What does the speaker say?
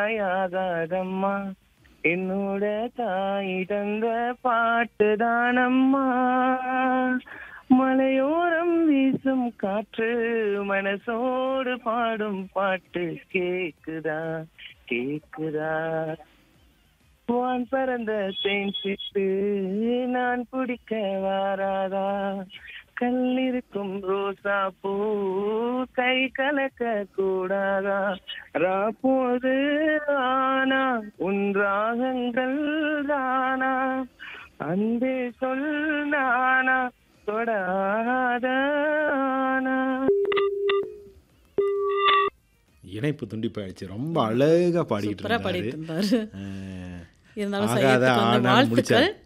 தாயாகாதம்மா என்னோட தாய் தந்த பாட்டு தானம்மா. மலையோரம் வீசும் காற்று மனசோடு பாடும் பாட்டு கேக்குதா கேக்குதா. வான் பறந்த தேன் சிட்டு நான் குடிக்க வாராதா. கல்லிருக்கும் ரோசா பூ கை கலக்க கூடாதா. ராப்போது ஆனா உன் ராகங்கள் தானா அன்பே சொல் நானா தொடாத ஆனா. இணைப்பு துண்டிப்பாயிடுச்சு. ரொம்ப அழகா பாடிக்கிட்டு சூப்பரா இருந்தாரு. பாடிட்டு இருந்தாரு. அஹ், இருந்தாலும் ஆகாத செய்யறதுக்கு வந்து ஆனான்னு வாழ்த்துக்கள். முடிச்சாரு.